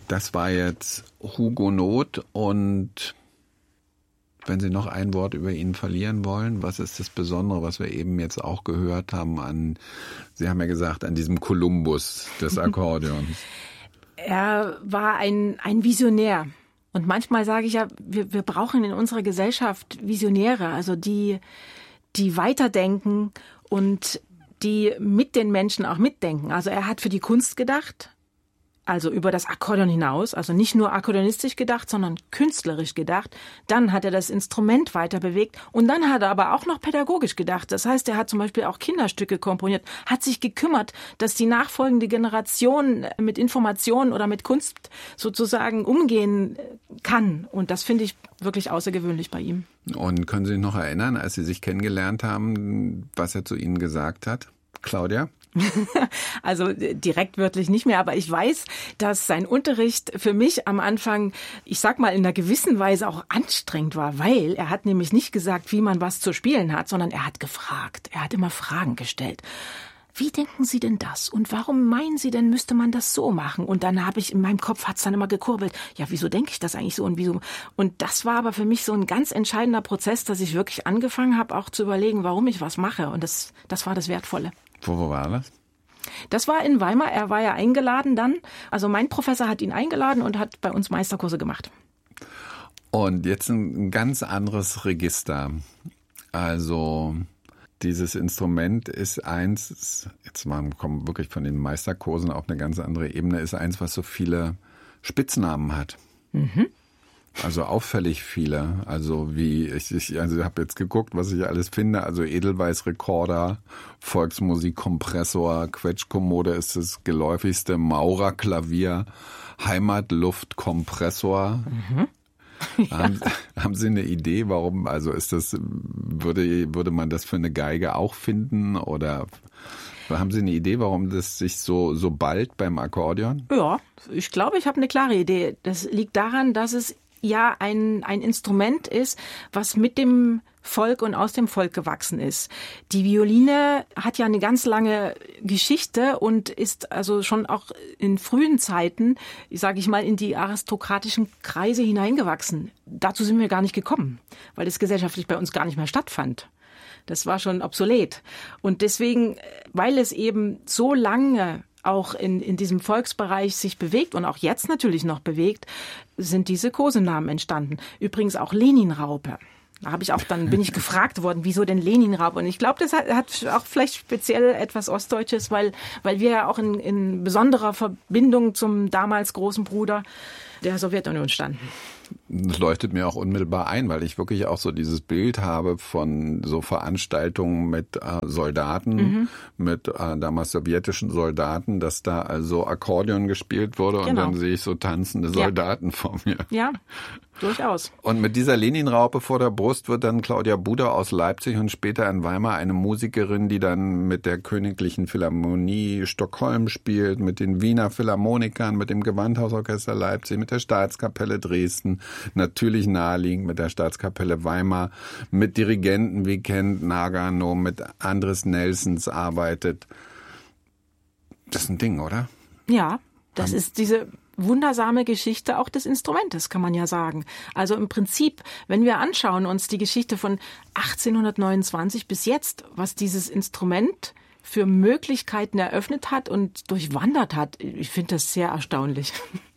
Das war jetzt Huguenot, und wenn Sie noch ein Wort über ihn verlieren wollen, was ist das Besondere, was wir eben jetzt auch gehört haben Sie haben ja gesagt, an diesem Kolumbus des Akkordeons? Er war ein Visionär. Und manchmal sage ich ja, wir brauchen in unserer Gesellschaft Visionäre, also die weiterdenken und die mit den Menschen auch mitdenken. Also er hat für die Kunst gedacht, also über das Akkordeon hinaus, also nicht nur akkordeonistisch gedacht, sondern künstlerisch gedacht. Dann hat er das Instrument weiter bewegt und dann hat er aber auch noch pädagogisch gedacht. Das heißt, er hat zum Beispiel auch Kinderstücke komponiert, hat sich gekümmert, dass die nachfolgende Generation mit Informationen oder mit Kunst sozusagen umgehen kann. Und das finde ich wirklich außergewöhnlich bei ihm. Und können Sie sich noch erinnern, als Sie sich kennengelernt haben, was er zu Ihnen gesagt hat? Claudia? Also direkt wörtlich nicht mehr, aber ich weiß, dass sein Unterricht für mich am Anfang, ich sag mal, in einer gewissen Weise auch anstrengend war, weil er hat nämlich nicht gesagt, wie man was zu spielen hat, sondern er hat gefragt. Er hat immer Fragen gestellt. Wie denken Sie denn das? Und warum meinen Sie denn, müsste man das so machen? Und dann habe ich in meinem Kopf, hat's dann immer gekurbelt. Ja, wieso denke ich das eigentlich so und wieso? Und das war aber für mich so ein ganz entscheidender Prozess, dass ich wirklich angefangen habe, auch zu überlegen, warum ich was mache. Und das war das Wertvolle. Wo war das? Das war in Weimar. Er war ja eingeladen dann. Also mein Professor hat ihn eingeladen und hat bei uns Meisterkurse gemacht. Und jetzt ein ganz anderes Register. Also dieses Instrument ist eins, jetzt mal kommen wirklich von den Meisterkursen auf eine ganz andere Ebene, ist eins, was so viele Spitznamen hat. Mhm. Also auffällig viele. Also ich habe jetzt geguckt, was ich alles finde. Also Edelweiß-Rekorder, Volksmusik-Kompressor, Quetschkommode ist das geläufigste, Maurerklavier, Heimatluft-Kompressor. Mhm. Ja. Haben Sie eine Idee, warum? Also würde man das für eine Geige auch finden, oder haben Sie eine Idee, warum das sich so ballt beim Akkordeon? Ja, ich glaube, ich habe eine klare Idee. Das liegt daran, dass es ja ein Instrument ist, was mit dem Volk und aus dem Volk gewachsen ist. Die Violine hat ja eine ganz lange Geschichte und ist also schon auch in frühen Zeiten, sage ich mal, in die aristokratischen Kreise hineingewachsen. Dazu sind wir gar nicht gekommen, weil es gesellschaftlich bei uns gar nicht mehr stattfand. Das war schon obsolet. Und deswegen, weil es eben so lange auch in diesem Volksbereich sich bewegt und auch jetzt natürlich noch bewegt, sind diese Kosenamen entstanden. Übrigens auch Leninraupe. Bin ich gefragt worden, wieso denn Leninraupe? Und ich glaube, das hat auch vielleicht speziell etwas Ostdeutsches, weil wir ja auch in besonderer Verbindung zum damals großen Bruder der Sowjetunion standen. Das leuchtet mir auch unmittelbar ein, weil ich wirklich auch so dieses Bild habe von so Veranstaltungen mit Soldaten, mit damals sowjetischen Soldaten, dass da also Akkordeon gespielt wurde, genau. Und dann sehe ich so tanzende Soldaten vor mir. Ja, durchaus. Und mit dieser Leninraupe vor der Brust wird dann Claudia Buda aus Leipzig und später in Weimar eine Musikerin, die dann mit der Königlichen Philharmonie Stockholm spielt, mit den Wiener Philharmonikern, mit dem Gewandhausorchester Leipzig, mit der Staatskapelle Dresden, natürlich naheliegend mit der Staatskapelle Weimar, mit Dirigenten wie Kent Nagano, mit Andres Nelsons arbeitet. Das ist ein Ding, oder? Ja, das ist diese wundersame Geschichte auch des Instrumentes, kann man ja sagen. Also im Prinzip, wenn wir anschauen uns die Geschichte von 1829 bis jetzt, was dieses Instrument für Möglichkeiten eröffnet hat und durchwandert hat, ich finde das sehr erstaunlich.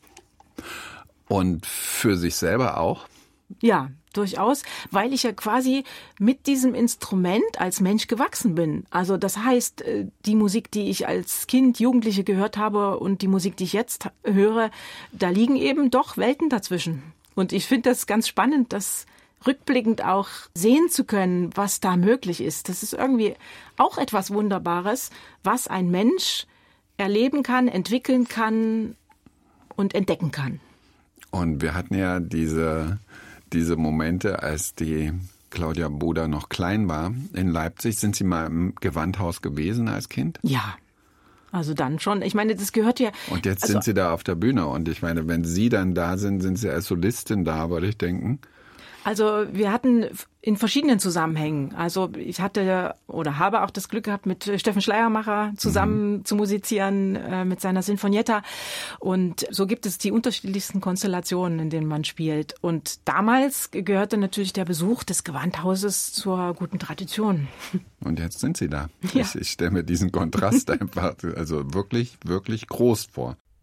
Und für sich selber auch? Ja, durchaus, weil ich ja quasi mit diesem Instrument als Mensch gewachsen bin. Also das heißt, die Musik, die ich als Kind, Jugendliche gehört habe und die Musik, die ich jetzt höre, da liegen eben doch Welten dazwischen. Und ich finde das ganz spannend, das rückblickend auch sehen zu können, was da möglich ist. Das ist irgendwie auch etwas Wunderbares, was ein Mensch erleben kann, entwickeln kann und entdecken kann. Und wir hatten ja diese Momente, als die Claudia Buda noch klein war in Leipzig. Sind Sie mal im Gewandhaus gewesen als Kind? Ja, also dann schon. Ich meine, das gehört ja... Und jetzt sind Sie da auf der Bühne. Und ich meine, wenn Sie dann da sind, sind Sie als Solistin da, würde ich denken. Also wir hatten in verschiedenen Zusammenhängen. Also ich hatte oder habe auch das Glück gehabt, mit Steffen Schleiermacher zusammen zu musizieren, mit seiner Sinfonietta. Und so gibt es die unterschiedlichsten Konstellationen, in denen man spielt. Und damals gehörte natürlich der Besuch des Gewandhauses zur guten Tradition. Und jetzt sind Sie da. Ja. Ich stelle mir diesen Kontrast einfach also wirklich, wirklich groß vor.